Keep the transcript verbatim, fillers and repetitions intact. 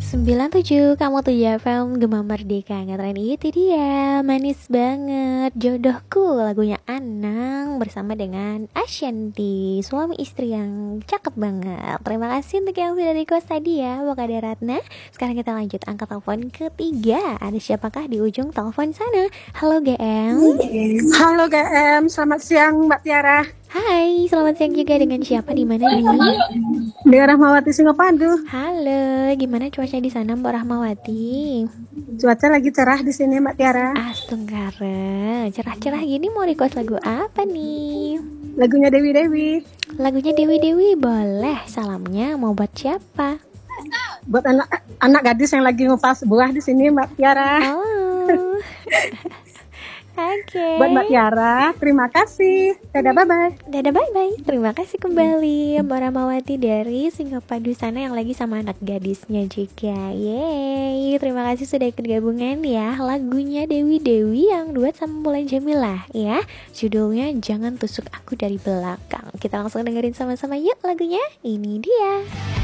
sembilan puluh tujuh, kamu tuh ya F M Gema Merdeka. Ngetren itu dia, manis banget jodohku, lagunya Anang bersama dengan Ashanti, suami istri yang cakep banget. Terima kasih untuk yang sudah request tadi ya, Wakada Ratna. Sekarang kita lanjut angkat telepon ketiga. Ada siapakah di ujung telepon sana? Halo G M. Halo G M, selamat siang Mbak Tiara. Hai, selamat siang juga. Dengan siapa, di mana nih? Dengan Rahmawati Singapadu. Halo, gimana cuaca di sana Mbak Rahmawati? Cuaca lagi cerah di sini Mbak Tiara. Astaga, cerah-cerah gini mau request lagu apa nih? Lagunya Dewi Dewi. Lagunya Dewi Dewi boleh. Salamnya mau buat siapa? Buat anak anak gadis yang lagi ngupas buah di sini Mbak Tiara. Oh. Oke. Okay. Buat Mbak Tiara, terima kasih. Dadah, bye-bye. Dadah, bye-bye. Terima kasih kembali Mbak Rahmawati dari Singapadu sana yang lagi sama anak gadisnya juga. Yeay, terima kasih sudah ikut gabungan ya. Lagunya Dewi Dewi yang duet sama Mulan Jamilah ya. Judulnya Jangan Tusuk Aku Dari Belakang. Kita langsung dengerin sama-sama yuk lagunya. Ini dia.